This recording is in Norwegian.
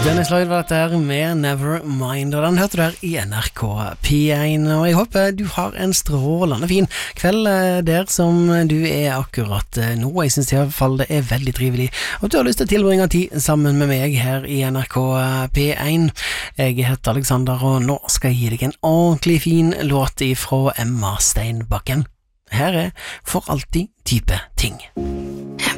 Dennis Lloyd var dette her med Nevermind, og den hørte du her i NRK P1, og jeg håper du har en strålende fin kveld der som du akkurat nå. Jeg synes i hvert fall det veldig trivelig, og du har lyst til å tilbringe tid sammen med meg her i NRK P1. Jeg heter Alexander, og nå skal jeg gi deg en ordentlig fin låt fra Emma Steinbakken. Her For alltid type ting.